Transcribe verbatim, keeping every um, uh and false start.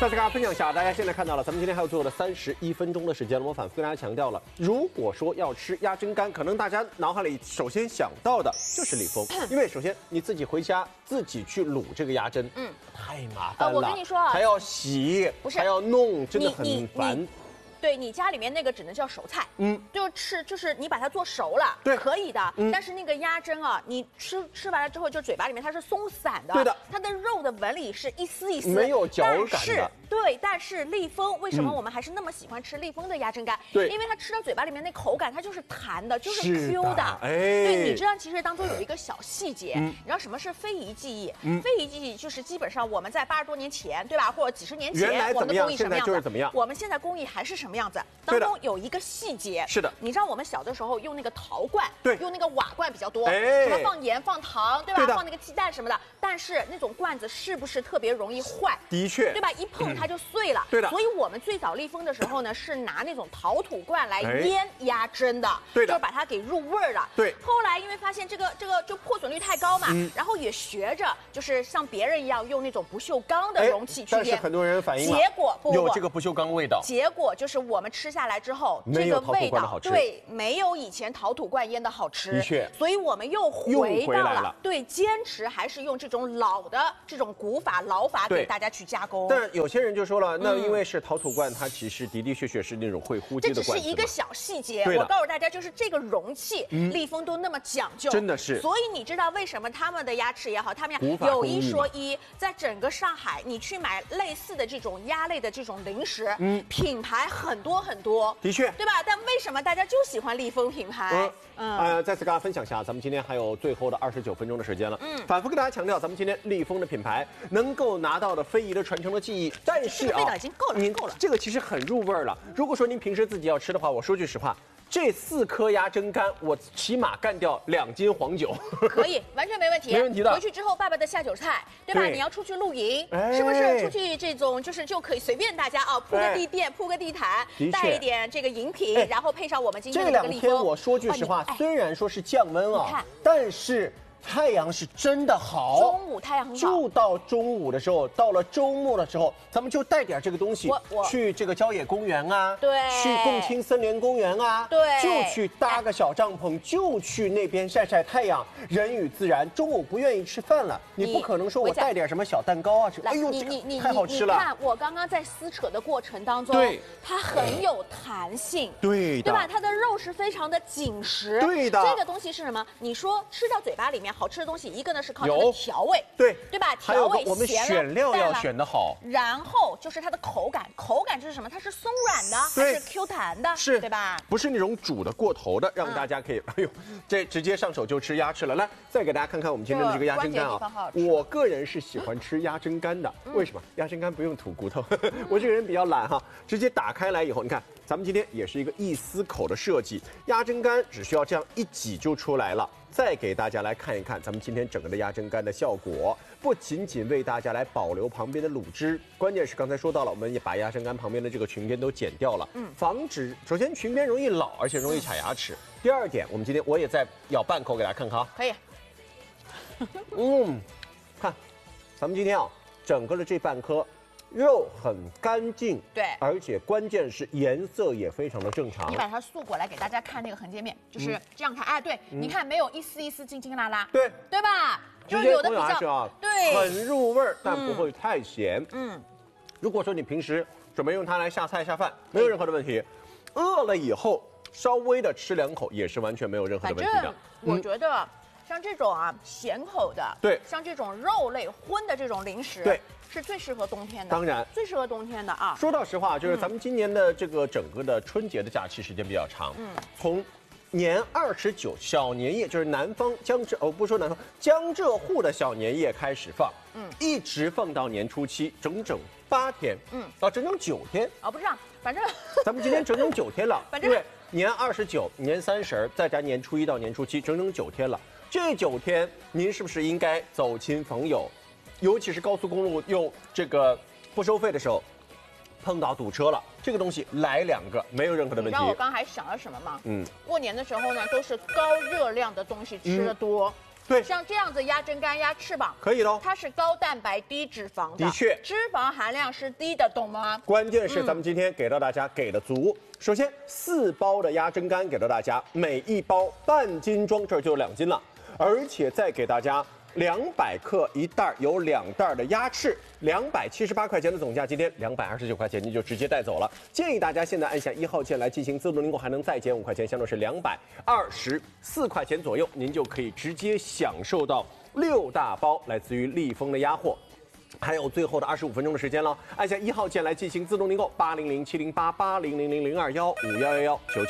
再次跟大家分享一下，大家现在看到了，咱们今天还有最后的三十一分钟的时间了。我反复跟大家强调了，如果说要吃鸭胗肝，可能大家脑海里首先想到的就是立丰，因为首先你自己回家自己去卤这个鸭胗，嗯，太麻烦了。 呃、我跟你说啊， 还要洗， 不是还要弄，真的很你烦。 你对你家里面那个只能叫熟菜， 嗯， 就是吃，就是你把它做熟了， 对， 可以的。 嗯、 但是那个鸭胗啊，你吃吃完了之后，就嘴巴里面它是松散的， 对的， 它的肉的纹理是一丝一丝， 没有嚼感的。 但是对，但是立丰为什么我们还是那么喜欢吃立丰的鸭胗肝？ 对、嗯， 因为它吃到嘴巴里面那口感，它就是弹的，就是 Q 的。 的哎， 对，你知道其实当中有一个小细节， 嗯、 你知道什么是非遗技艺？ 嗯、 非遗技艺就是基本上我们在八十多年前，对吧，或者几十年前， 原来我们的工艺什么样子？ 怎么样？ 我们现在工艺还是什么样子？当中有一个细节， 是的， 你知道我们小的时候用那个陶罐， 对， 用那个瓦罐比较多， 哎， 什么放盐、放糖，对吧？ 对放那个鸡蛋什么的。但是那种罐子是不是特别容易坏？ 的确， 对吧？一碰它就碎了。 嗯、对的。 所以我们最早立丰的时候呢，是拿那种陶土罐来腌鸭胗的， 对的， 就是把它给入味儿了。 对。 后来因为发现这个这个就破损率太高嘛， 嗯、 然后也学着就是像别人一样用那种不锈钢的容器去腌。 但是很多人反映结果不有这个不锈钢味道。 结果就是我们吃下来之后，这个味道对没有以前陶土罐腌的好吃。 的确。 所以我们又回到了对坚持还是用这种老的这种古法老法给大家去加工。 但有些人就说了，那因为是陶土罐，它其实的的确确是那种会呼吸的罐子。 这只是一个小细节，我告诉大家，就是这个容器，立丰都那么讲究， 真的是。 所以你知道为什么他们的鸭翅也好，他们有一说一，在整个上海，你去买类似的这种鸭类的这种零食，嗯，品牌很多很多， 的确， 对吧？但为什么大家就喜欢立丰品牌？ 嗯嗯，呃，再次跟大家分享一下，咱们今天还有最后的二十九分钟的时间了，嗯，反复跟大家强调，咱们今天立丰的品牌能够拿到的非遗的传承的技艺，但是啊， 味道已经够了， 您够了， 这个其实很入味了。如果说您平时自己要吃的话，我说句实话。这四颗鸭胗肝，我起码干掉两斤黄酒， 可以，完全没问题， 没问题的。 回去之后，爸爸的下酒菜，对吧？ 对你要出去露营， 哎、 是不是？出去这种就是就可以随便大家啊，铺个地垫，铺个地毯，带一点这个饮品，哎、然后配上我们今天的这个立丰。 这两天我说句实话，虽然说是降温啊，但是。太阳是真的好， 中午太阳很好。 就到中午的时候，到了周末的时候，咱们就带点这个东西，去这个郊野公园啊， 对， 去共青森林公园啊， 对， 就去搭个小帐篷，就去那边晒晒太阳，人与自然。中午不愿意吃饭了，你不可能说我带点什么小蛋糕啊，这哎呦， 你你你太好吃了。 你看我刚刚在撕扯的过程当中， 对， 它很有弹性， 对的， 对吧？它的肉是非常的紧实， 对的。 这个东西是什么？你说吃到嘴巴里面好吃的东西，一个呢是靠它的调味， 对对吧？ 还有调味我们选料要选得好， 然后就是它的口感，口感就是什么？它是松软的，还是 Q 弹的？ 是， 对吧？ 不是那种煮的过头的，让大家可以，嗯、哎呦，这直接上手就吃鸭翅了。来，再给大家看看我们今天的这个鸭胗肝啊。我个人是喜欢吃鸭胗肝的，嗯、为什么？鸭胗肝不用吐骨头，我这个人比较懒哈，直接打开来以后，你看，咱们今天也是一个一丝口的设计，鸭胗肝只需要这样一挤就出来了。再给大家来看一看咱们今天整个的鸭胗肝的效果，不仅仅为大家来保留旁边的卤汁，关键是刚才说到了，我们也把鸭胗肝旁边的这个裙边都剪掉了，嗯，防止首先裙边容易老，而且容易卡牙齿。第二点，我们今天我也再咬半口给大家看看啊， 可以。 嗯，看，咱们今天啊，整个的这半颗。肉很干净， 对， 而且关键是颜色也非常的正常。 你把它竖过来给大家看那个横截面，就是这样看。哎，对，你看没有一丝一丝晶晶拉拉， 对， 对吧？就是有的比较啊， 对， 很入味，但不会太咸。 嗯， 如果说你平时准备用它来下菜下饭，没有任何的问题。饿了以后稍微的吃两口也是完全没有任何的问题的。 反正我觉得像这种啊咸口的， 对， 像这种肉类荤的这种零食， 对。 是最适合冬天的， 当然最适合冬天的啊。 说到实话，就是咱们今年的这个整个的春节的假期时间比较长，嗯，从年二十九小年夜，就是南方江浙哦，不说南方江浙沪的小年夜开始放，嗯，一直放到年初七，整整八天，嗯，啊，整整九天啊，不是啊，反正咱们今天整整九天了， 反正因为年二十九、年三十，再加年初一到年初七，整整九天了。这九天，您是不是应该走亲访友？尤其是高速公路又这个不收费的时候，碰到堵车了，这个东西来两个没有任何的问题。 你知道我刚还想了什么吗？ 嗯， 过年的时候呢，都是高热量的东西吃的多，嗯、 对， 像这样子鸭胗肝、鸭翅膀可以喽。 它是高蛋白、低脂肪的， 的确， 脂肪含量是低的，懂吗？ 关键是咱们今天给到大家给的足。嗯、首先，四包的鸭胗肝给到大家，每一包半斤装，这就两斤了，而且再给大家。两百克一袋，有两袋的鸭翅，两百七十八块钱的总价，今天两百二十九块钱，您就直接带走了。建议大家现在按下一号键来进行自动订购，还能再减五块钱，相当是两百二十四块钱左右，您就可以直接享受到六大包来自于立丰的鸭货。还有最后的二十五分钟的时间了，按下一号键来进行自动订购，八零零七零八八零零零零二幺五幺幺幺九九。